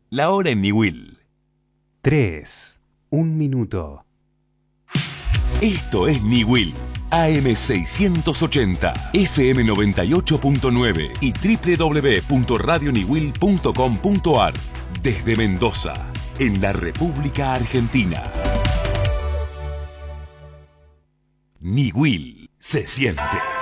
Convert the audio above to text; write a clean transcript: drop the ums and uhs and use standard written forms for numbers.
La hora en Niwil. 3. 1 minuto. Esto es Niwil. AM680, FM 98.9 y www.radioniwil.com.ar. Desde Mendoza, en la República Argentina. Niwil se siente.